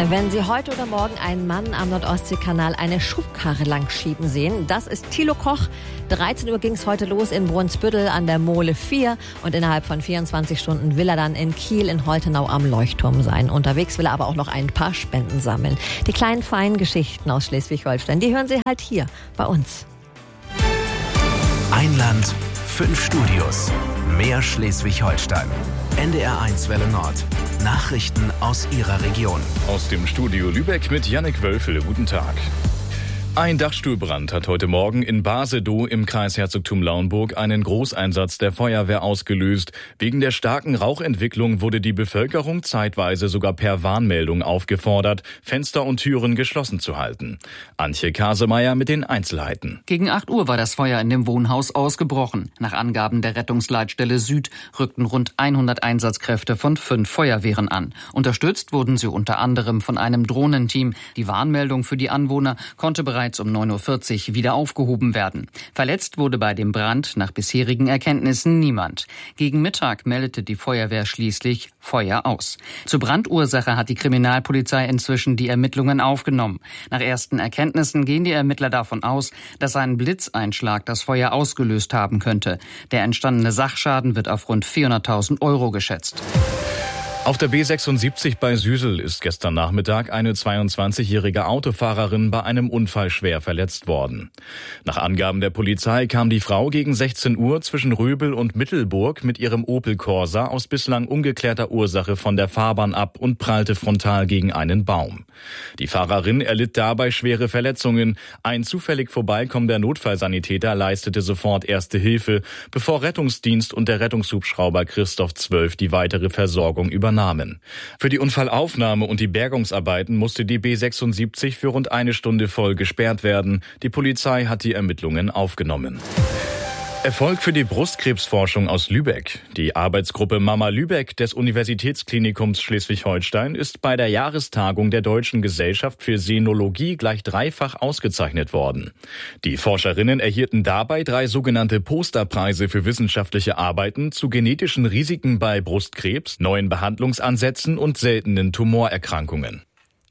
Wenn Sie heute oder morgen einen Mann am Nordostseekanal eine Schubkarre lang schieben sehen, das ist Thilo Koch. 13 Uhr ging es heute los in Brunsbüttel an der Mole 4 und innerhalb von 24 Stunden will er dann in Kiel in Holtenau am Leuchtturm sein. Unterwegs will er aber auch noch ein paar Spenden sammeln. Die kleinen feinen Geschichten aus Schleswig-Holstein, die hören Sie halt hier bei uns. Ein Land, 5 Studios, mehr Schleswig-Holstein. NDR1 Welle Nord. Nachrichten aus Ihrer Region. Aus dem Studio Lübeck mit Jannik Wölfele. Guten Tag. Ein Dachstuhlbrand hat heute Morgen in Basedow im Kreis Herzogtum Lauenburg einen Großeinsatz der Feuerwehr ausgelöst. Wegen der starken Rauchentwicklung wurde die Bevölkerung zeitweise sogar per Warnmeldung aufgefordert, Fenster und Türen geschlossen zu halten. Antje Kasemeyer mit den Einzelheiten. Gegen 8 Uhr war das Feuer in dem Wohnhaus ausgebrochen. Nach Angaben der Rettungsleitstelle Süd rückten rund 100 Einsatzkräfte von 5 Feuerwehren an. Unterstützt wurden sie unter anderem von einem Drohnenteam. Die Warnmeldung für die Anwohner konnte bereits um 9.40 Uhr wieder aufgehoben werden. Verletzt wurde bei dem Brand nach bisherigen Erkenntnissen niemand. Gegen Mittag meldete die Feuerwehr schließlich Feuer aus. Zur Brandursache hat die Kriminalpolizei inzwischen die Ermittlungen aufgenommen. Nach ersten Erkenntnissen gehen die Ermittler davon aus, dass ein Blitzeinschlag das Feuer ausgelöst haben könnte. Der entstandene Sachschaden wird auf rund 400.000 Euro geschätzt. Auf der B76 bei Süsel ist gestern Nachmittag eine 22-jährige Autofahrerin bei einem Unfall schwer verletzt worden. Nach Angaben der Polizei kam die Frau gegen 16 Uhr zwischen Röbel und Mittelburg mit ihrem Opel Corsa aus bislang ungeklärter Ursache von der Fahrbahn ab und prallte frontal gegen einen Baum. Die Fahrerin erlitt dabei schwere Verletzungen. Ein zufällig vorbeikommender Notfallsanitäter leistete sofort erste Hilfe, bevor Rettungsdienst und der Rettungshubschrauber Christoph 12 die weitere Versorgung übernahmen. Für die Unfallaufnahme und die Bergungsarbeiten musste die B76 für rund eine Stunde voll gesperrt werden. Die Polizei hat die Ermittlungen aufgenommen. Erfolg für die Brustkrebsforschung aus Lübeck. Die Arbeitsgruppe Mama Lübeck des Universitätsklinikums Schleswig-Holstein ist bei der Jahrestagung der Deutschen Gesellschaft für Senologie gleich dreifach ausgezeichnet worden. Die Forscherinnen erhielten dabei 3 sogenannte Posterpreise für wissenschaftliche Arbeiten zu genetischen Risiken bei Brustkrebs, neuen Behandlungsansätzen und seltenen Tumorerkrankungen.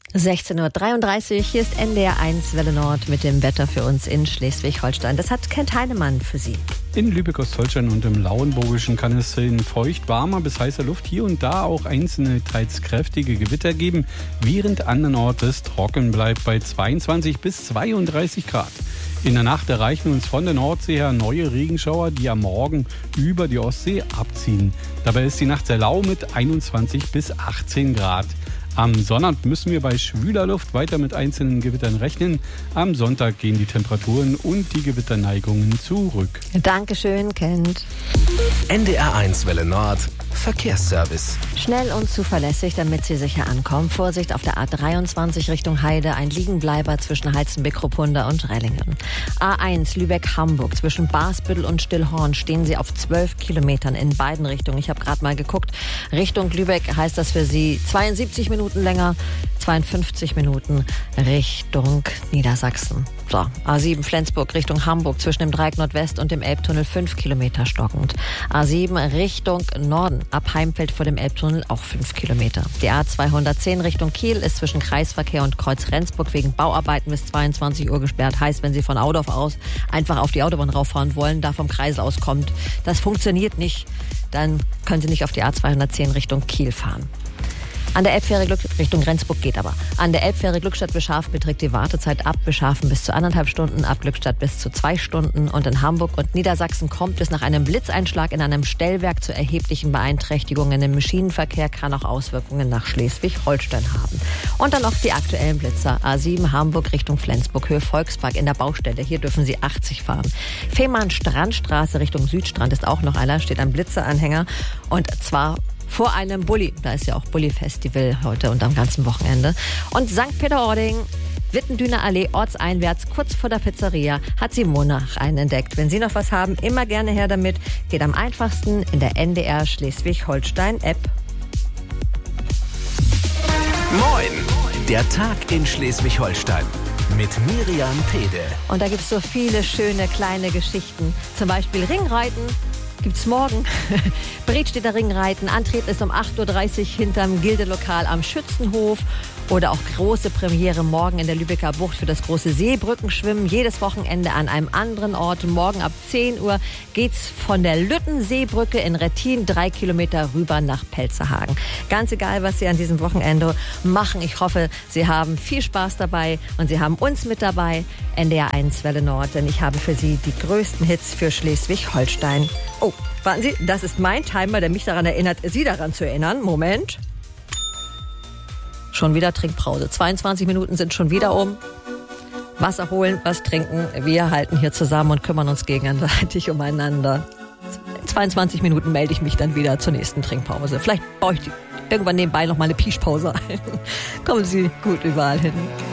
16.33 Uhr, hier ist NDR1 Welle Nord mit dem Wetter für uns in Schleswig-Holstein. Das hat Kent Heinemann für Sie. In Lübeck-Ostholstein und im Lauenburgischen kann es in feucht, warmer bis heißer Luft hier und da auch einzelne, teils kräftige Gewitter geben, während andernorts es trocken bleibt bei 22 bis 32 Grad. In der Nacht erreichen uns von der Nordsee her neue Regenschauer, die am Morgen über die Ostsee abziehen. Dabei ist die Nacht sehr lau mit 21 bis 18 Grad. Am Sonnabend müssen wir bei schwüler Luft weiter mit einzelnen Gewittern rechnen. Am Sonntag gehen die Temperaturen und die Gewitterneigungen zurück. Dankeschön, Kent. NDR1 Welle Nord. Verkehrsservice. Schnell und zuverlässig, damit Sie sicher ankommen. Vorsicht auf der A23 Richtung Heide, ein Liegenbleiber zwischen Heizenbeck-Ruppunda und Rellingen. A1 Lübeck-Hamburg, zwischen Basbüttel und Stillhorn stehen Sie auf 12 Kilometern in beiden Richtungen. Ich habe gerade mal geguckt, Richtung Lübeck heißt das für Sie 72 Minuten länger, 52 Minuten Richtung Niedersachsen. So, A7 Flensburg Richtung Hamburg, zwischen dem Dreieck Nordwest und dem Elbtunnel 5 Kilometer stockend. A7 Richtung Norden, ab Heimfeld vor dem Elbtunnel auch 5 Kilometer. Die A210 Richtung Kiel ist zwischen Kreisverkehr und Kreuz Rendsburg wegen Bauarbeiten bis 22 Uhr gesperrt. Heißt, wenn Sie von Audorf aus einfach auf die Autobahn rauffahren wollen, da vom Kreisel aus kommt, das funktioniert nicht, dann können Sie nicht auf die A210 Richtung Kiel fahren. An der Elbfähre Richtung Rendsburg geht aber. An der Elbfähre Glückstadt-Beschafen beträgt die Wartezeit ab Beschafen bis zu 1,5 Stunden, ab Glückstadt bis zu 2 Stunden. Und in Hamburg und Niedersachsen kommt es nach einem Blitzeinschlag in einem Stellwerk zu erheblichen Beeinträchtigungen im Schienenverkehr, kann auch Auswirkungen nach Schleswig-Holstein haben. Und dann noch die aktuellen Blitzer. A7 Hamburg Richtung Flensburg, Höhe Volkspark in der Baustelle. Hier dürfen Sie 80 fahren. Fehmarn-Strandstraße Richtung Südstrand ist auch noch einer, steht ein Blitzeranhänger. Und zwar vor einem Bulli. Da ist ja auch Bulli-Festival heute und am ganzen Wochenende. Und St. Peter-Ording, Wittendüner Allee, ortseinwärts, kurz vor der Pizzeria, hat Simone einen entdeckt. Wenn Sie noch was haben, immer gerne her damit. Geht am einfachsten in der NDR Schleswig-Holstein-App. Moin! Der Tag in Schleswig-Holstein. Mit Miriam Tede. Und da gibt es so viele schöne kleine Geschichten. Zum Beispiel Ringreiten. Gibt's morgen. Bredstädter Ringreiten. Antreten ist um 8.30 Uhr hinterm Gildelokal am Schützenhof. Oder auch große Premiere morgen in der Lübecker Bucht für das große Seebrückenschwimmen. Jedes Wochenende an einem anderen Ort. Morgen ab 10 Uhr geht's von der Lüttenseebrücke in Rettin 3 Kilometer rüber nach Pelzerhagen. Ganz egal, was Sie an diesem Wochenende machen. Ich hoffe, Sie haben viel Spaß dabei und Sie haben uns mit dabei. NDR 1 Welle Nord, denn ich habe für Sie die größten Hits für Schleswig-Holstein. Oh, warten Sie, das ist mein Timer, der mich daran erinnert, Sie daran zu erinnern. Moment. Schon wieder Trinkpause. 22 Minuten sind schon wieder um. Wasser holen, was trinken. Wir halten hier zusammen und kümmern uns gegenseitig umeinander. 22 Minuten melde ich mich dann wieder zur nächsten Trinkpause. Vielleicht baue ich irgendwann nebenbei noch mal eine Pischpause ein. Kommen Sie gut überall hin.